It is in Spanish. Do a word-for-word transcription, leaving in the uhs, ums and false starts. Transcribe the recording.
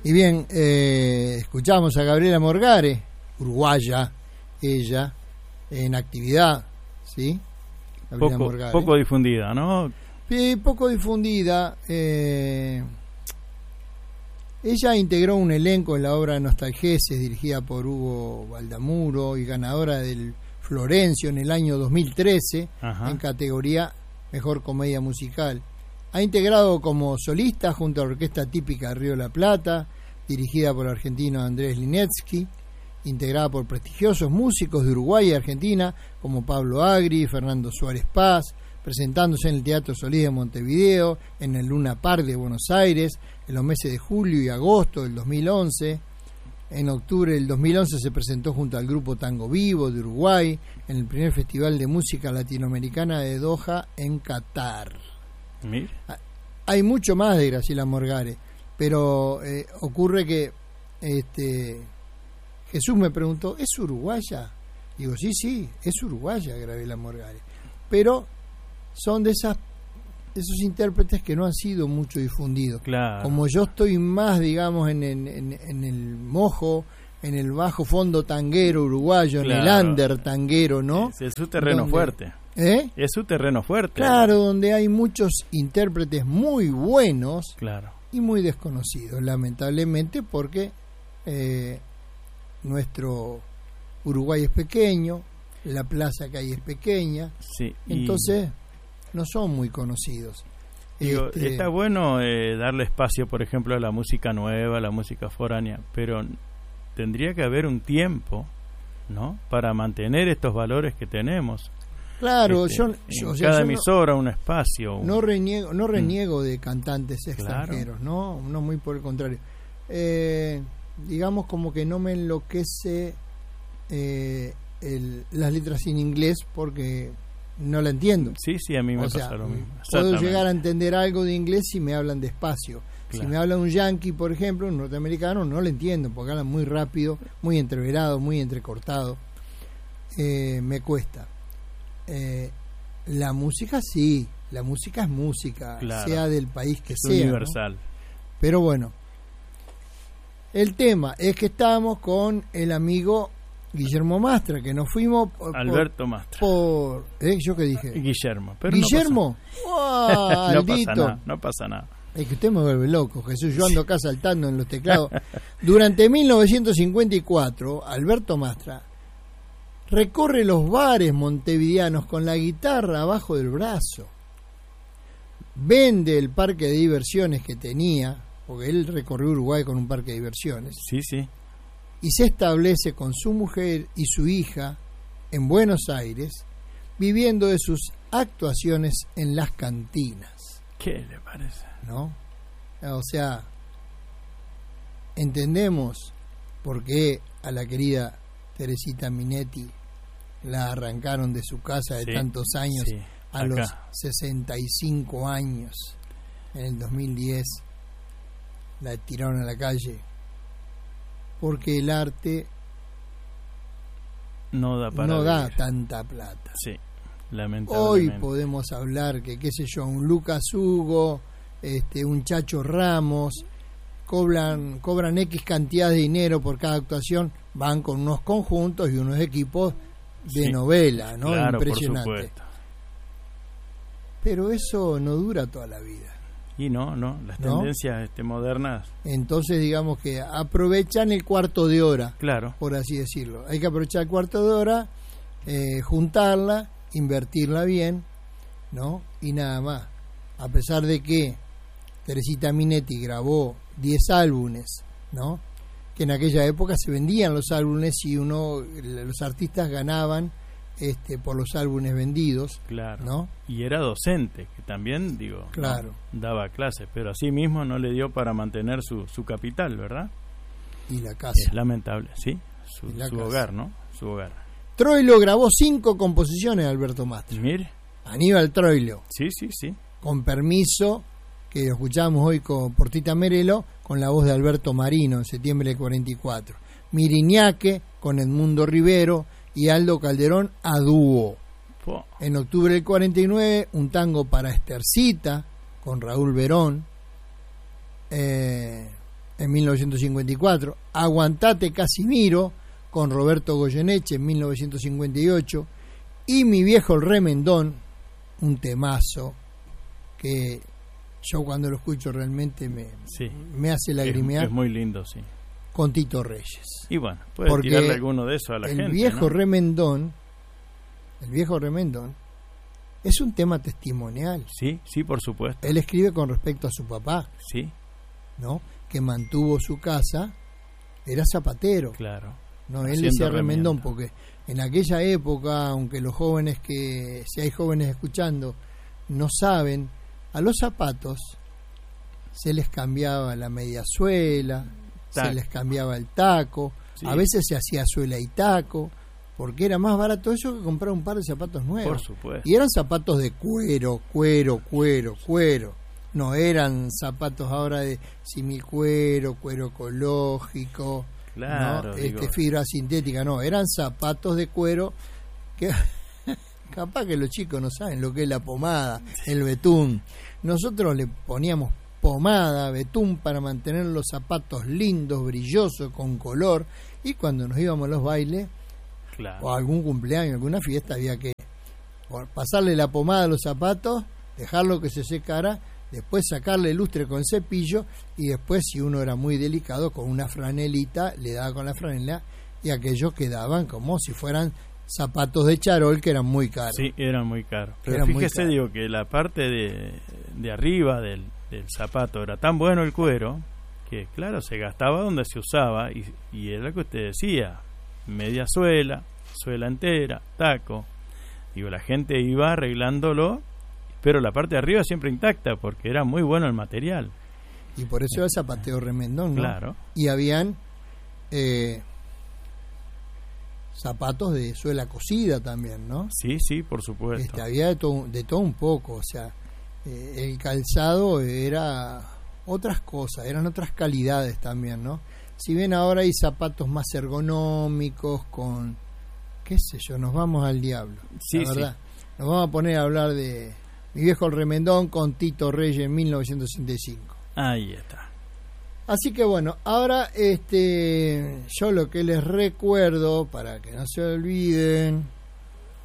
Y bien, eh, escuchamos a Gabriela Morgare, uruguaya, ella, en actividad, ¿sí? Gabriela Poco, Morgare. poco difundida, ¿no? Sí, poco difundida. Eh, ella integró un elenco en la obra Nostalgeses, dirigida por Hugo Valdamuro y ganadora del Florencio en el año dos mil trece, Ajá. en categoría Mejor Comedia Musical. Ha integrado como solista junto a la Orquesta Típica de Río de la Plata, dirigida por el argentino Andrés Linetsky, integrada por prestigiosos músicos de Uruguay y Argentina como Pablo Agri, Fernando Suárez Paz, presentándose en el Teatro Solís de Montevideo, en el Luna Park de Buenos Aires, en los meses de julio y agosto del dos mil once. En octubre del dos mil once se presentó junto al grupo Tango Vivo de Uruguay, en el primer Festival de Música Latinoamericana de Doha, en Qatar. Mira. Hay mucho más de Graciela Morgare, pero eh, ocurre que este Jesús me preguntó, ¿es uruguaya? Digo, sí, sí, es uruguaya Graciela Morgare, pero son de esas esos intérpretes que no han sido mucho difundidos. Claro. Como yo estoy más, digamos, en, en, en, en el mojo, en el bajo fondo tanguero uruguayo, claro. en el under tanguero, ¿no? Es, es su terreno donde, fuerte. ¿Eh? Es su terreno fuerte. Claro, donde hay muchos intérpretes muy buenos, claro. y muy desconocidos, lamentablemente, porque eh, nuestro Uruguay es pequeño, la plaza que hay es pequeña, sí, entonces no son muy conocidos. Digo, este, está bueno eh, darle espacio, por ejemplo, a la música nueva, a la música foránea, pero tendría que haber un tiempo, ¿no?, para mantener estos valores que tenemos. Claro, este, yo, en yo, o sea, cada yo emisora no, un espacio. Un... No reniego, no reniego mm. de cantantes extranjeros, claro. no, no muy por el contrario. Eh, digamos como que no me enloquece eh, el, las letras en inglés porque no la entiendo. Sí, sí, a mí me o pasa sea, lo mismo. Puedo llegar a entender algo de inglés si me hablan despacio. Claro. Si me habla un yankee, por ejemplo, un norteamericano, no lo entiendo porque hablan muy rápido, muy entreverado, muy entrecortado. Eh, me cuesta. Eh, la música sí, la música es música, claro. sea del país que es sea, universal, ¿no? Pero bueno, el tema es que estamos con el amigo Guillermo Mastra, que nos fuimos por, Alberto Mastra por ¿eh? ¿Yo qué dije? Guillermo, pero Guillermo, no pasa, oh, no pasa nada, no pasa nada. Es que usted me vuelve loco, Jesús. Yo ando acá saltando en los teclados. Durante mil novecientos cincuenta y cuatro, Alberto Mastra recorre los bares montevideanos con la guitarra abajo del brazo. Vende el parque de diversiones que tenía, porque él recorrió Uruguay con un parque de diversiones. Sí, sí. Y se establece con su mujer y su hija en Buenos Aires, viviendo de sus actuaciones en las cantinas. ¿Qué le parece? ¿No? O sea, entendemos por qué a la querida Teresita Minetti la arrancaron de su casa de sí, tantos años sí, a los sesenta y cinco años. En el dos mil diez la tiraron a la calle porque el arte no da para no da vivir. tanta plata. Sí, lamentablemente. Hoy podemos hablar que, qué sé yo, un Lucas Hugo, este, un Chacho Ramos, cobran cobran X cantidad de dinero por cada actuación, van con unos conjuntos y unos equipos de sí, novela, ¿no? Claro, impresionante. por supuesto. Pero eso no dura toda la vida. Y no, no, las ¿no? tendencias este, modernas. Entonces, digamos que aprovechan el cuarto de hora, claro, por así decirlo. Hay que aprovechar el cuarto de hora, eh, juntarla, invertirla bien, ¿no? Y nada más. A pesar de que Teresita Minetti grabó diez álbumes, ¿no?, que en aquella época se vendían los álbumes y uno los artistas ganaban este por los álbumes vendidos, claro, ¿no? Y era docente, que también, digo, claro, ¿no?, daba clases, pero así mismo no le dio para mantener su, su capital, ¿verdad? Y la casa. Es lamentable, sí, su, su casa. hogar, ¿no? Su hogar. Troilo grabó cinco composiciones de Alberto Mastra. Mire. Aníbal Troilo. Sí, sí, sí. Con permiso, que lo escuchamos hoy con Portita Merelo, con la voz de Alberto Marino en septiembre del cuarenta y cuatro. Miriñaque con Edmundo Rivero y Aldo Calderón a dúo. Oh. En octubre del cuarenta y nueve, un tango para Estercita con Raúl Verón. Eh, en mil novecientos cincuenta y cuatro, Aguantate Casimiro con Roberto Goyeneche en mil novecientos cincuenta y ocho, y Mi Viejo el Remendón, un temazo que yo cuando lo escucho realmente me, sí. me hace lagrimear. Es, es muy lindo, sí. Con Tito Reyes. Y bueno, puede tirarle alguno de eso a la el gente, viejo ¿no? Remendón, el viejo Remendón, es un tema testimonial. Sí, sí, por supuesto. Él escribe con respecto a su papá, sí, ¿no? Que mantuvo su casa, era zapatero. Claro. No, él decía Remendón porque en aquella época, aunque los jóvenes que, si hay jóvenes escuchando, no saben, a los zapatos se les cambiaba la mediasuela, tac. se les cambiaba el taco, sí. a veces se hacía suela y taco, porque era más barato eso que comprar un par de zapatos nuevos. Por supuesto. Y eran zapatos de cuero, cuero, cuero, cuero. No eran zapatos ahora de simicuero, cuero ecológico, claro, ¿no? digo. Este, fibra sintética, no, eran zapatos de cuero que capaz que los chicos no saben lo que es la pomada, el betún. Nosotros le poníamos pomada, betún para mantener los zapatos lindos, brillosos, con color, y cuando nos íbamos a los bailes, claro. o a algún cumpleaños, alguna fiesta, había que pasarle la pomada a los zapatos, dejarlo que se secara, después sacarle lustre con cepillo, y después, si uno era muy delicado, con una franelita, le daba con la franela, y aquellos quedaban como si fueran zapatos de charol, que eran muy caros. Sí, eran muy caros. Pero eran fíjese, digo, que la parte de, de arriba del, del zapato era tan bueno el cuero, que claro, se gastaba donde se usaba, y, y era lo que usted decía, media suela, suela entera, taco. Digo, la gente iba arreglándolo, pero la parte de arriba siempre intacta, porque era muy bueno el material. Y por eso era el zapateo Remendón, ¿no? Claro. Y habían eh, zapatos de suela cosida también, ¿no? Sí, sí, por supuesto. Este, había de todo, de todo un poco, o sea, eh, el calzado era otras cosas, eran otras calidades también, ¿no? Si bien ahora hay zapatos más ergonómicos, con, qué sé yo, nos vamos al diablo, sí, la verdad. Sí. Nos vamos a poner a hablar de Mi Viejo el Remendón con Tito Reyes en mil novecientos sesenta y cinco. Ahí está. Así que bueno, ahora este yo lo que les recuerdo, para que no se olviden,